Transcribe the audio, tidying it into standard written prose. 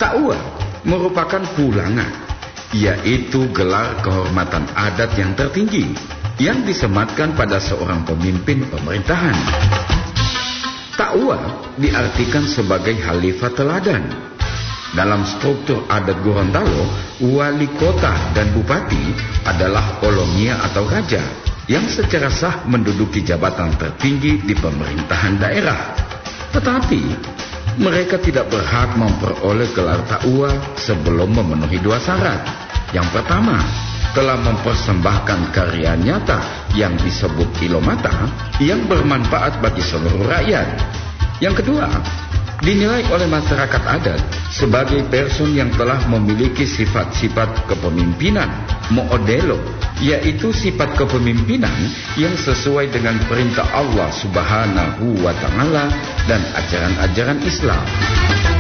Ta'wa merupakan pulangan, yaitu gelar kehormatan adat yang tertinggi yang disematkan pada seorang pemimpin pemerintahan. Ta'wa diartikan sebagai khalifah teladan. Dalam struktur adat Gorontalo, wali kota dan bupati adalah olongia atau raja yang secara sah menduduki jabatan tertinggi di pemerintahan daerah. Tetapi mereka tidak berhak memperoleh gelar Ta'wa sebelum memenuhi 2 syarat. Yang pertama, telah mempersembahkan karya nyata yang disebut kilomata yang bermanfaat bagi seluruh rakyat. Yang kedua, dinilai oleh masyarakat adat sebagai person yang telah memiliki sifat-sifat kepemimpinan mo'odelo, yaitu sifat kepemimpinan yang sesuai dengan perintah Allah Subhanahu wa Ta'ala dan ajaran-ajaran Islam.